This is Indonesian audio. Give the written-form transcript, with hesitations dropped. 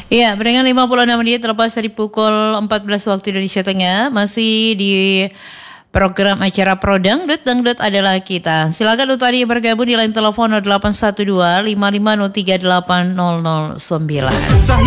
Iya, dengan 56 menit terlepas dari pukul 14 waktu Indonesia Tengah, masih di program acara Pro Dangdut, Dangdut adalah kita. Silakan untuk tadi bergabung di line telepon 0812 5503 8009.